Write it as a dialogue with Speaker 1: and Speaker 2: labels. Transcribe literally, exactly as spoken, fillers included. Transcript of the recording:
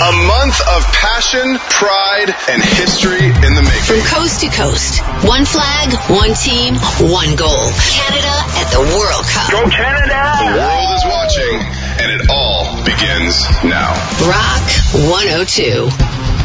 Speaker 1: A month of passion, pride, and history in the making.
Speaker 2: From coast to coast, one flag, one team, one goal. Canada at the World Cup.
Speaker 3: Go Canada!
Speaker 1: The world is watching, and it all begins now.
Speaker 2: Rock one oh two.